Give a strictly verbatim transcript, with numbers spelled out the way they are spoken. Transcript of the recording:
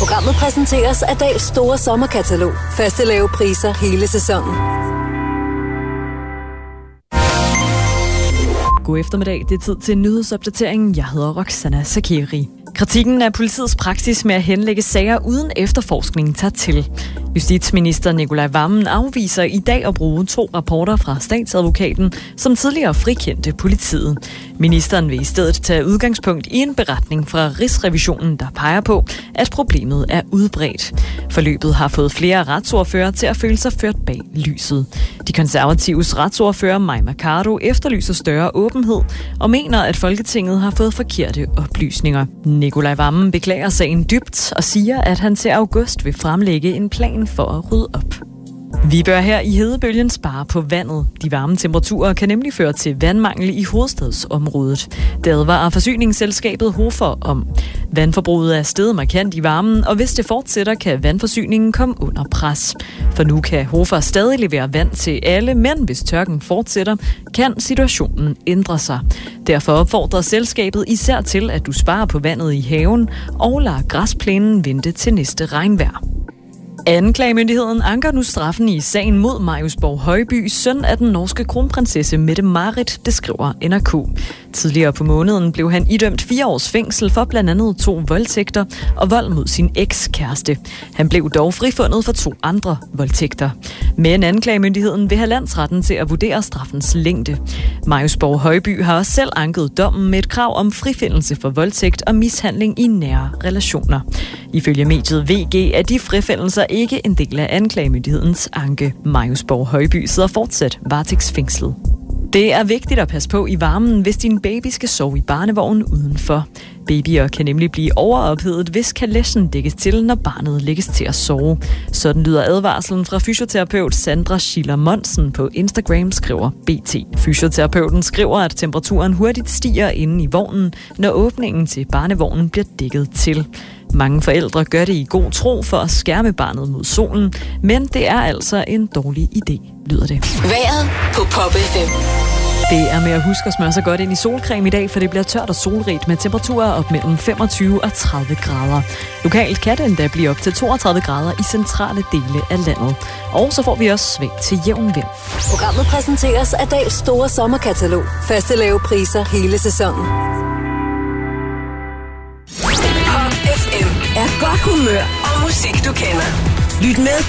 Programmet præsenteres af Dahls store sommerkatalog. Faste lave priser hele sæsonen. God eftermiddag, det er tid til nyhedsopdateringen. Jeg hedder Roxana Sakiri. Kritikken af politiets praksis med at henlægge sager uden efterforskning tager til. Justitsminister Nicolai Wammen afviser i dag at bruge to rapporter fra statsadvokaten, som tidligere frikendte politiet. Ministeren vil i stedet tage udgangspunkt i en beretning fra Rigsrevisionen, der peger på, at problemet er udbredt. Forløbet har fået flere retsordfører til at føle sig ført bag lyset. De konservatives retsordfører Mai Mercado efterlyser større åbenhed og mener, at Folketinget har fået forkerte oplysninger. Nicolai Wammen beklager sagen dybt og siger, at han til august vil fremlægge en plan for at rydde op. Vi bør her i hedebølgen spare på vandet. De varme temperaturer kan nemlig føre til vandmangel i hovedstadsområdet. Det advarer forsyningsselskabet Hofer om. Vandforbruget er steget markant i varmen, og hvis det fortsætter, kan vandforsyningen komme under pres. For nu kan Hofer stadig levere vand til alle, men hvis tørken fortsætter, kan situationen ændre sig. Derfor opfordrer selskabet især til, at du sparer på vandet i haven og lader græsplænen vente til næste regnvejr. Anklagemyndigheden anker nu straffen i sagen mod Marius Borg Højby, søn af den norske kronprinsesse Mette-Marit, det skriver N R K. Tidligere på måneden blev han idømt fire års fængsel for blandt andet to voldtægter og vold mod sin ekskæreste. Han blev dog frifundet for to andre voldtægter. Men anklagemyndigheden vil have landsretten til at vurdere straffens længde. Marius Borg Højby har også selv anket dommen med et krav om frifindelse for voldtægt og mishandling i nære relationer. Ifølge mediet V G er de frifindelser ikke en del af anklagemyndighedens anke. Marius Borg Højby sidder fortsat varetægtsfængslet. Det er vigtigt at passe på i varmen, hvis din baby skal sove i barnevognen udenfor. Babyer kan nemlig blive overophedet, hvis kalechen dækkes til, når barnet lægges til at sove. Sådan lyder advarslen fra fysioterapeut Sandra Schiller Monsen på Instagram, skriver B T. Fysioterapeuten skriver, at temperaturen hurtigt stiger inde i vognen, når åbningen til barnevognen bliver dækket til. Mange forældre gør det i god tro for at skærme barnet mod solen, men det er altså en dårlig idé, lyder det. Vejret på Pop F M. Det er med at huske at smøre sig godt ind i solcreme i dag, for det bliver tørt og solrigt med temperaturer op mellem femogtyve og tredive grader. Lokalt kan det endda blive op til toogtredive grader i centrale dele af landet. Og så får vi også sving til jævn vind. Programmet præsenteres af Dahls store sommerkatalog. Faste lave priser hele sæsonen. Pop F M er godt humør og musik, du kender. Lyt med